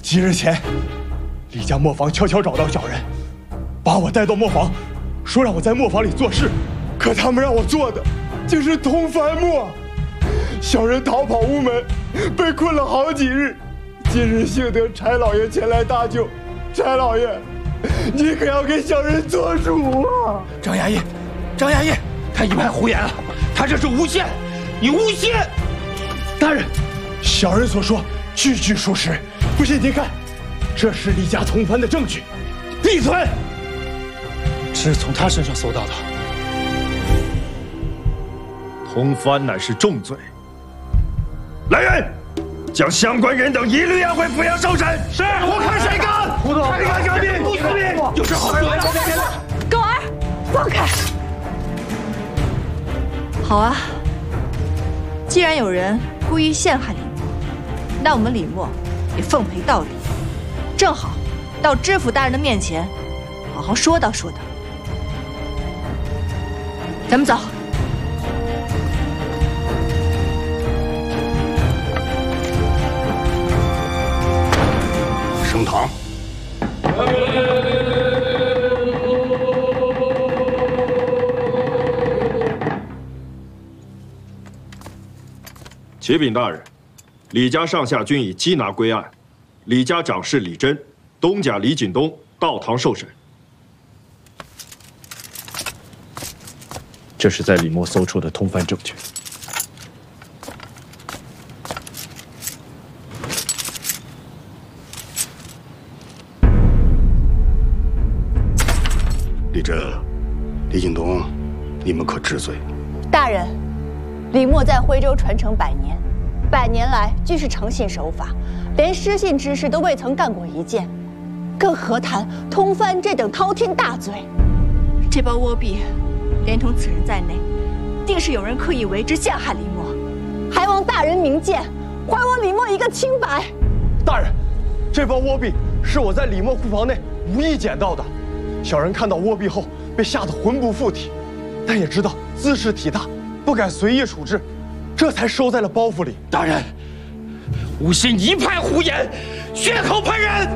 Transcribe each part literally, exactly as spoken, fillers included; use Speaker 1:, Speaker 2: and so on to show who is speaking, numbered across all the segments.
Speaker 1: 几日前，李家磨坊悄悄找到小人，把我带到磨坊，说让我在磨坊里做事，可他们让我做的竟是通番磨。小人逃跑无门，被困了好几日。今日幸得柴老爷前来搭救，柴老爷，你可要给小人做主啊！
Speaker 2: 张衙役，张衙役，他一派胡言啊！他这是诬陷，你诬陷！
Speaker 1: 大人，小人所说句句属实，不信您看，这是李家通番的证据。
Speaker 2: 闭嘴！
Speaker 3: 这是从他身上搜到的。
Speaker 4: 通番乃是重罪，来人，将相关人等一律押回阜阳受审。
Speaker 2: 是，我看谁敢！
Speaker 4: 胡总，谁敢革命？不革命，
Speaker 2: 有事好说呀！
Speaker 5: 狗儿，放开！好啊，既然有人故意陷害李默，那我们李默也奉陪到底，正好到知府大人的面前，好好说道说道。咱们走。
Speaker 4: 升堂。启禀大人，李家上下均已缉拿归案，李家长史李真、东家李锦东到堂受审。
Speaker 3: 这是在李默搜出的通番证据。
Speaker 6: 李真、李锦东，你们可知罪？
Speaker 7: 大人，李默在徽州传承百年，百年来均是诚信守法，连失信之事都未曾干过一件，更何谈通番这等滔天大罪？
Speaker 5: 这包倭币，连同此人在内，定是有人刻意为之陷害李默。
Speaker 7: 还望大人明鉴，还我李默一个清白。
Speaker 1: 大人，这包倭币是我在李默库房内无意捡到的。小人看到倭币后，被吓得魂不附体，但也知道兹事体大，不敢随意处置，这才收在了包袱里。
Speaker 2: 大人，诬陷一派胡言，血口喷人！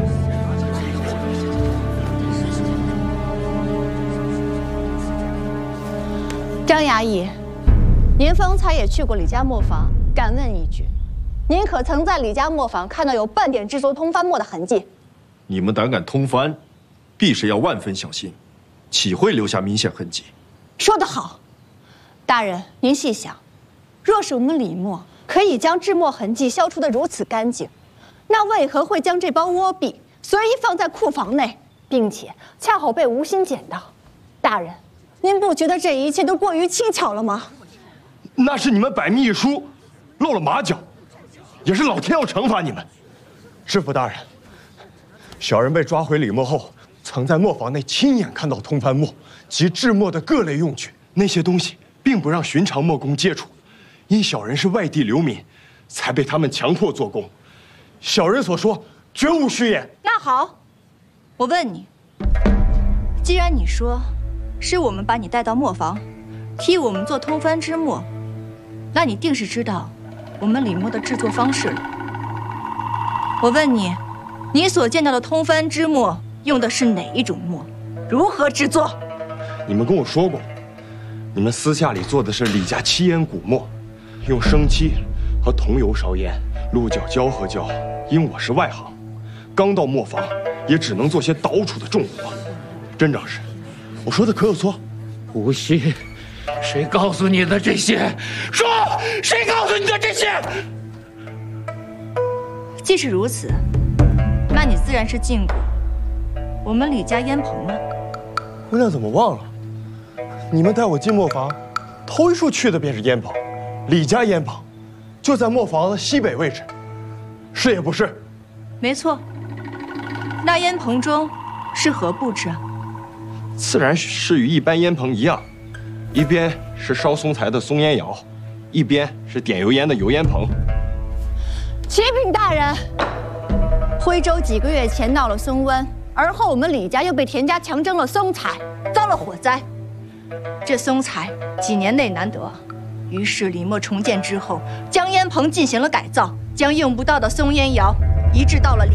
Speaker 7: 张衙役，您方才也去过李家磨坊，敢问一句，您可曾在李家磨坊看到有半点制作通番墨的痕迹？
Speaker 4: 你们胆敢通番，必是要万分小心，岂会留下明显痕迹？
Speaker 7: 说得好，大人，您细想，若是我们李默可以将制墨痕迹消除得如此干净，那为何会将这包倭币随意放在库房内，并且恰好被吴心捡到？大人，您不觉得这一切都过于蹊跷了吗？
Speaker 1: 那是你们百密一疏，露了马脚，也是老天要惩罚你们。知府大人，小人被抓回李默后，曾在磨坊内亲眼看到通番墨及制墨的各类用具，那些东西并不让寻常墨工接触，因小人是外地流民，才被他们强迫做工。小人所说绝无虚言。
Speaker 5: 那好，我问你，既然你说是我们把你带到磨坊，替我们做通番之墨，那你定是知道我们李墨的制作方式了。我问你，你所见到的通番之墨用的是哪一种墨？如何制作？
Speaker 1: 你们跟我说过，你们私下里做的是李家七烟古墨，用生漆和桐油烧烟，鹿角胶和胶。因我是外行，刚到磨坊，也只能做些捣杵的重活。甄长史，我说的可有错？
Speaker 2: 无锡，谁告诉你的这些？说，谁告诉你的这些？
Speaker 5: 既是如此，那你自然是进过我们李家烟棚了。
Speaker 1: 姑娘怎么忘了？你们带我进磨坊，头一处去的便是烟棚，李家烟棚，就在磨坊的西北位置，是也不是？
Speaker 5: 没错。那烟棚中是何布置啊？
Speaker 1: 自然是与一般烟棚一样，一边是烧松材的松烟窑，一边是点油烟的油烟棚。
Speaker 7: 启禀大人，徽州几个月前闹了松瘟，而后我们李家又被田家强征了松材，遭了火灾。
Speaker 5: 这松材几年内难得，于是李默重建之后，将烟棚进行了改造，将用不到的松烟窑移至到了李